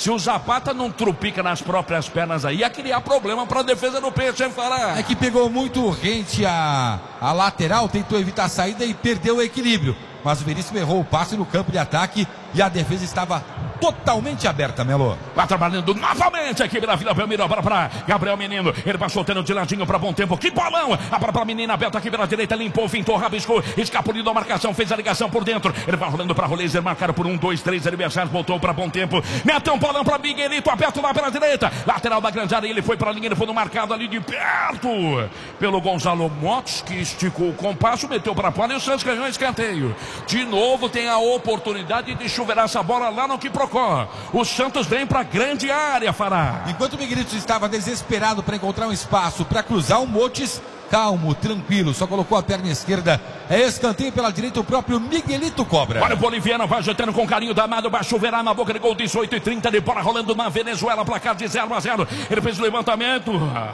Se o Zapata não trupica nas próprias pernas aí, ia criar problema para a defesa do Peixe, hein, Fará? É que pegou muito rente a lateral, tentou evitar a saída e perdeu o equilíbrio. Mas o Veríssimo errou o passe no campo de ataque e a defesa estava totalmente aberta, Melo. Vai trabalhando novamente aqui pela Vila Belmiro, para Gabriel Menino, ele vai soltando de ladinho para Bom Tempo, que bolão, a para menina aberta aqui pela direita, limpou, fintou, rabiscou, escapuliu a marcação, fez a ligação por dentro, ele vai rolando para Roleiser, marcaram por 1, 2, 3 adversários, voltou para Bom Tempo, meteu um bolão para Miguelito, aberto lá pela direita, lateral da grande área, ele foi para a linha, ele foi no marcado ali de perto, pelo Gonzalo Motes, que esticou o compasso, meteu para fora e o Santos ganhou escanteio. De novo tem a oportunidade de chuveirar essa bola lá no Quiprocó. O Santos vem para a grande área, Fará. Enquanto o Miguelito estava desesperado para encontrar um espaço para cruzar, o Motes, calmo, tranquilo, só colocou a perna esquerda. É escanteio pela direita, o próprio Miguelito cobra. Olha o boliviano, vai ajeitando com carinho danado, vai chuveirar na boca de gol, 18:30 de bola rolando na Venezuela, placar de 0-0. Ele fez o levantamento.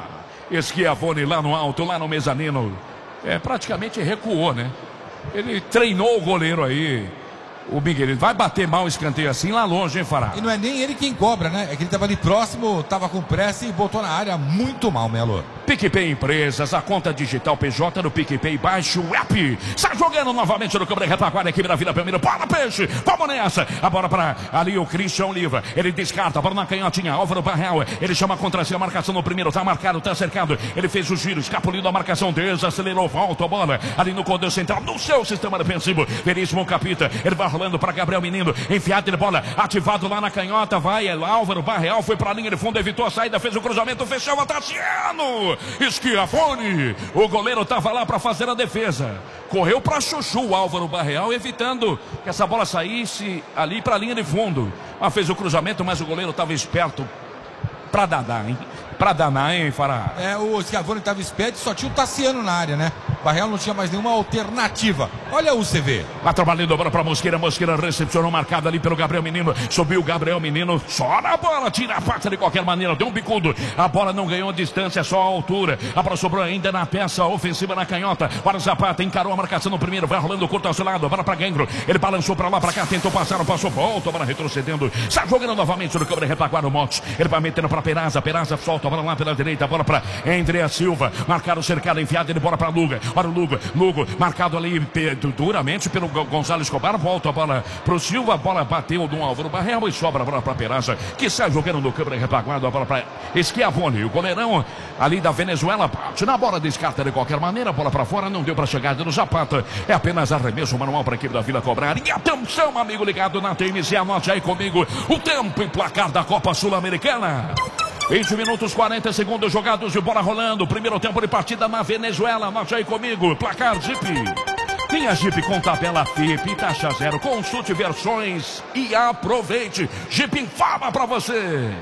Schiavone lá no alto, lá no mezanino. Praticamente recuou, né? Ele treinou o goleiro aí. O Miguelito vai bater mal o escanteio assim lá longe, hein, Fará? E não é nem ele quem cobra, né? É que ele estava ali próximo, estava com pressa e botou na área muito mal, Melo. PicPay Empresas, a conta digital PJ no PicPay, baixe o app. Está jogando novamente no campo de retaguarda aqui na Vila Belmiro. Bola, Peixe, vamos nessa. A bola para ali o Christian Oliva. Ele descarta, a bola na canhotinha. Álvaro Barreal, ele chama contra si a marcação no primeiro. Tá marcado, tá cercado. Ele fez o giro, escapuliu da marcação, desacelerou, volta a bola. Ali no corredor central, no seu sistema defensivo. Veríssimo capita, ele vai rolando para Gabriel Menino. Enfiado de bola, ativado lá na canhota. Vai, Álvaro Barreal, foi para a linha de fundo, evitou a saída, fez o cruzamento, fechou o Tassiano. Schiavone, o goleiro estava lá para fazer a defesa, correu para Chuchu, o Álvaro Barreal, evitando que essa bola saísse ali para a linha de fundo, mas fez o cruzamento, mas o goleiro estava esperto para danar, hein? Para danar, hein, Fará? O Schiavone estava esperto, só tinha o Tassiano na área, né? O Barreal não tinha mais nenhuma alternativa. Olha o CV. Vai trabalhando a bola para Mosqueira. Mosqueira recepcionou, marcado ali pelo Gabriel Menino. Subiu o Gabriel Menino, só na bola, tira a pata de qualquer maneira, deu um bicudo. A bola não ganhou distância, só a altura. A bola sobrou ainda na peça ofensiva na canhota. Para o Zapata, encarou a marcação no primeiro, vai rolando curto ao seu lado, a bola para Gengro. Ele balançou para lá, para cá, tentou passar, não passou, volta, a bola retrocedendo. Está jogando novamente no campo de retaguarda o Motes. Ele vai metendo para Peraza, Peraza solta a bola lá pela direita, a bola para André Silva. Marcaram cercado, enfiado, ele bola para Luga. Olha o Lugo, marcado ali duramente pelo Gonzalo Escobar, volta a bola pro Silva, a bola bateu no Álvaro Barreal e sobra a bola para Peraza, que sai jogando no câmera retaguarda, a bola para Schiavone, o goleirão ali da Venezuela, bate na bola, descarta de qualquer maneira, a bola para fora, não deu para chegar no Zapata, é apenas arremesso manual para a equipe da Vila cobrar. E atenção, amigo ligado na TMC, anote aí comigo o tempo e placar da Copa Sul-Americana. 20 minutos, 40 segundos jogados de bola rolando. Primeiro tempo de partida na Venezuela. Anote aí comigo. Placar Jeep. Tem Jeep com tabela FIP, taxa zero. Consulte versões e aproveite. Jeep informa pra você.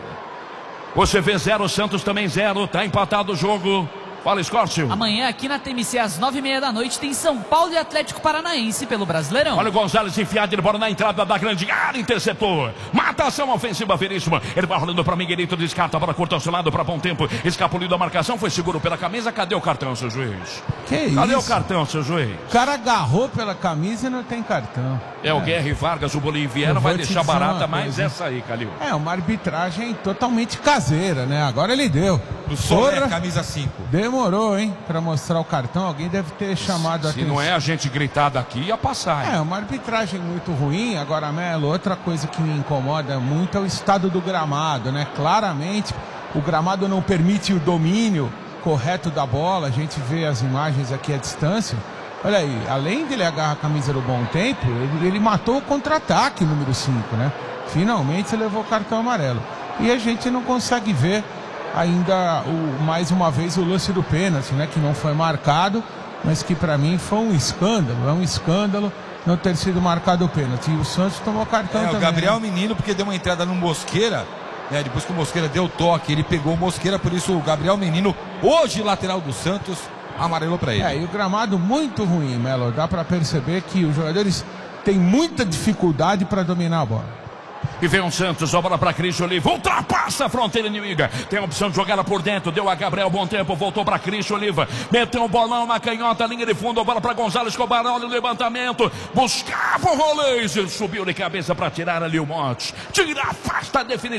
Você vê 0, Santos também 0. Tá empatado o jogo. Fala, Escórcio. Amanhã aqui na TMC às 9:30 da noite tem São Paulo e Atlético Paranaense pelo Brasileirão. Olha o Gonzalez enfiado de bola na entrada da grande área, interceptou. Matação ofensiva Veríssima. Ele vai rolando para Miguelito, descarta a bola curta ao seu lado para Bom Tempo. Escapuliu da marcação, foi seguro pela camisa. Cadê o cartão, seu juiz? Cadê o cartão, seu juiz? O cara agarrou pela camisa e não tem cartão. O Guerre Vargas, o boliviano, vai deixar barata, mas essa aí, Calil. É uma arbitragem totalmente caseira, né? Agora ele deu. O Soler, camisa 5. Demorou, hein? Pra mostrar o cartão, alguém deve ter chamado a atenção. Se não é a gente gritar daqui, ia passar, hein? É uma arbitragem muito ruim. Agora, Melo, outra coisa que me incomoda muito é o estado do gramado, né? Claramente, o gramado não permite o domínio correto da bola. A gente vê as imagens aqui à distância. Olha aí, além dele agarrar a camisa do Bom Tempo, ele matou o contra-ataque número 5, né? Finalmente levou o cartão amarelo. E a gente não consegue ver ainda mais uma vez o lance do pênalti, né? Que não foi marcado, mas que para mim foi um escândalo. É um escândalo não ter sido marcado o pênalti. E o Santos tomou cartão também. O Gabriel né? Menino, porque deu uma entrada no Mosqueira, né? Depois que o Mosqueira deu toque, ele pegou o Mosqueira, por isso o Gabriel Menino, hoje lateral do Santos, amarelou para ele. E o gramado muito ruim, Melo. Dá para perceber que os jogadores têm muita dificuldade para dominar a bola. E vem o Santos, a bola para Christian Oliva, ultrapassa a fronteira inimiga, tem a opção de jogar ela por dentro, deu a Gabriel Bom Tempo, voltou para Christian Oliva, meteu um bolão na canhota, linha de fundo, a bola para Gonzalo Escobar, olha o levantamento, buscava o Roleiser, subiu de cabeça para tirar ali o Motes, tira, afasta a definição.